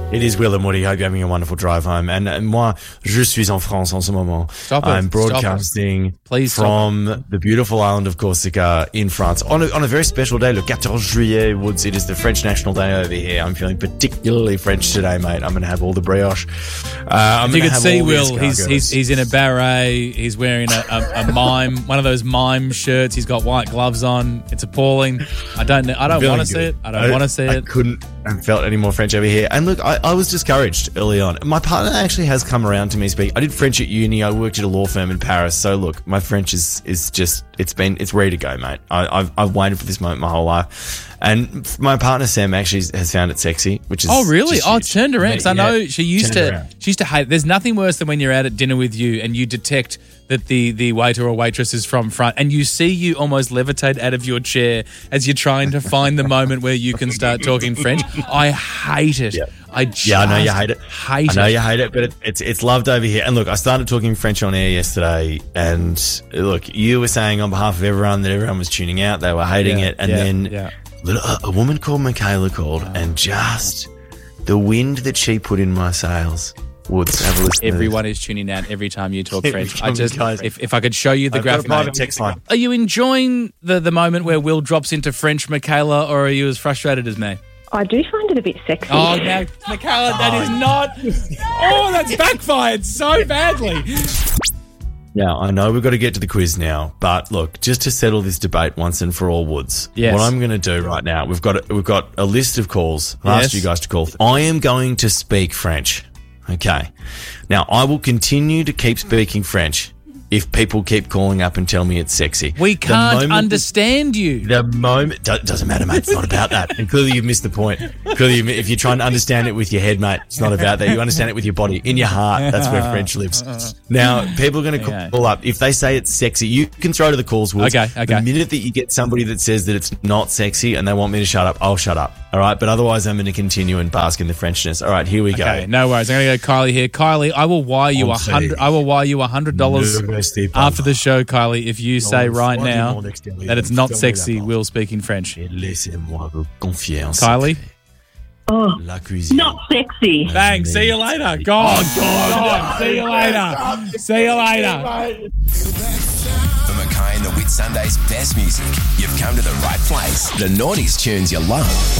It is Will and Woody. Hope you're having a wonderful drive home. And moi, je suis en France en ce moment. I'm broadcasting from the beautiful island of Corsica in France on a very special day, le 14 juillet, Woods. It is the French National Day over here. I'm feeling particularly French today, mate. I'm going to have all the brioche. You can see Will, he's in a beret. He's wearing a mime, one of those mime shirts. He's got white gloves on. It's appalling. I don't want to see it. I don't want to see it. I couldn't have felt any more French over here. And look, I was discouraged early on. My partner actually has come around to me speak. I did French at uni. I worked at a law firm in Paris. So look, my French is just, it's ready to go, mate. I've waited for this moment my whole life. And my partner Sam actually has found it sexy, which is really? It's turned around. Because I know she used to hate it. There's nothing worse than when you're out at dinner with you and you detect that the waiter or waitress is from front and you see you almost levitate out of your chair as you're trying to find the moment where you can start talking French. I hate it. Yeah. I know you hate it. I know you hate it, but it's loved over here. And look, I started talking French on air yesterday, and look, you were saying on behalf of everyone that everyone was tuning out, they were hating it, and then a woman called Michaela called, and just the wind that she put in my sails. Woods, have a listen. Everyone is tuning out every time you talk French. If I could show you the graphic. Got a private text line. Are you enjoying the moment where Will drops into French, Michaela, or are you as frustrated as me? I do find it a bit sexy. Oh, now, Michaela, that is not... Oh, that's backfired so badly. Now, I know we've got to get to the quiz now, but look, just to settle this debate once and for all, Woods, what I'm going to do right now, we've got a list of calls. I've asked you guys to call. I am going to speak French. Okay. Now, I will continue to keep speaking French if people keep calling up and tell me it's sexy. We can't understand you. The moment... Doesn't matter, mate. It's not about that. And clearly you've missed the point. Clearly, if you're trying to understand it with your head, mate, it's not about that. You understand it with your body. In your heart, that's where French lives. Now, people are going to call up. If they say it's sexy, you can throw to the calls, Woods. Okay. The minute that you get somebody that says that it's not sexy and they want me to shut up, I'll shut up. All right? But otherwise, I'm going to continue and bask in the Frenchness. All right, here we go. Okay, no worries. I'm going to go Kylie here. Kylie, I will wire you $100 after the show, Kylie, if you say right now that it's not sexy, Will speak in French. Kylie? Oh, not sexy. Bang, see you later. Gone. See you later. See you later. For Mackay and the Whit Sunday's best music, you've come to the right place. The Naughties tunes you love.